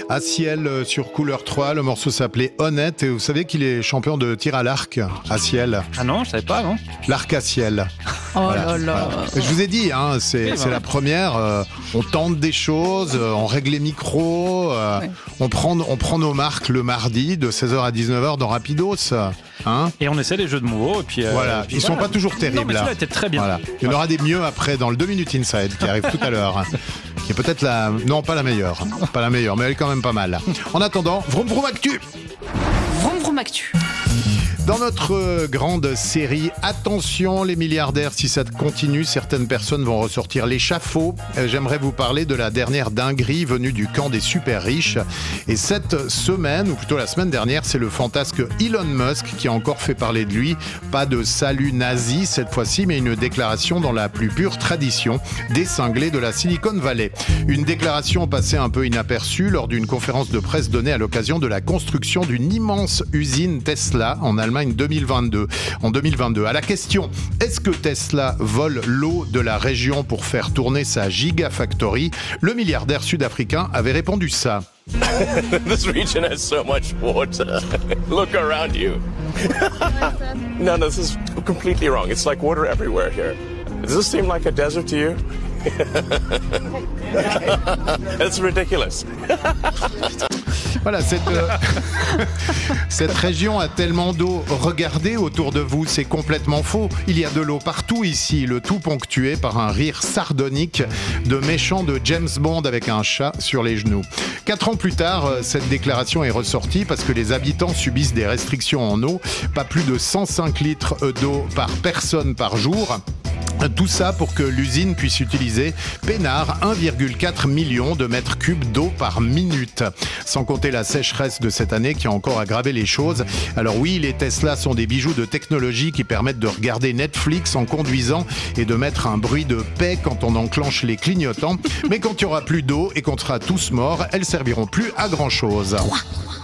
À Ciel sur Couleur 3, le morceau s'appelait Honnête et vous savez qu'il est champion de tir à l'arc à Ciel. Ah non, je savais pas, non. L'arc à ciel. Oh là là. Je vous ai dit, hein, c'est la première. On tente des choses, on règle les micros, on prend nos marques le mardi de 16h à 19h dans Rapidos. Hein, et on essaie les jeux de mots. Et puis, voilà, ils sont pas toujours terribles. Non, mais celui-là était très bien. Voilà. Il y en aura des mieux après dans le 2 minutes inside qui arrive tout à l'heure. Qui est peut-être non, pas la meilleure. Pas la meilleure, mais elle est quand même pas mal. En attendant, Vroom Vroom Actu. Vroom Vroom Actu. Dans notre grande série, attention les milliardaires, si ça continue, certaines personnes vont ressortir l'échafaud. J'aimerais vous parler de la dernière dinguerie venue du camp des super riches. Et cette semaine, ou plutôt la semaine dernière, c'est le fantasque Elon Musk qui a encore fait parler de lui. Pas de salut nazi cette fois-ci, mais une déclaration dans la plus pure tradition des cinglés de la Silicon Valley. Une déclaration passée un peu inaperçue lors d'une conférence de presse donnée à l'occasion de la construction d'une immense usine Tesla en Allemagne en 2022. À la question, est-ce que Tesla vole l'eau de la région pour faire tourner sa gigafactory, le milliardaire sud-africain avait répondu ça. This region has so much water. Look around you. No, this is completely wrong. It's like water everywhere here. Does this seem like a desert to you? It's ridiculous. Voilà, cette région a tellement d'eau. Regardez autour de vous, c'est complètement faux. Il y a de l'eau partout ici, le tout ponctué par un rire sardonique de méchant de James Bond avec un chat sur les genoux. 4 ans plus tard, cette déclaration est ressortie parce que les habitants subissent des restrictions en eau. Pas plus de 105 litres d'eau par personne par jour. Tout ça pour que l'usine puisse utiliser peinard 1,4 million de mètres cubes d'eau par minute. Sans compter la sécheresse de cette année qui a encore aggravé les choses. Alors oui, les Tesla sont des bijoux de technologie qui permettent de regarder Netflix en conduisant et de mettre un bruit de paix quand on enclenche les clignotants. Mais quand il n'y aura plus d'eau et qu'on sera tous morts, elles serviront plus à grand chose.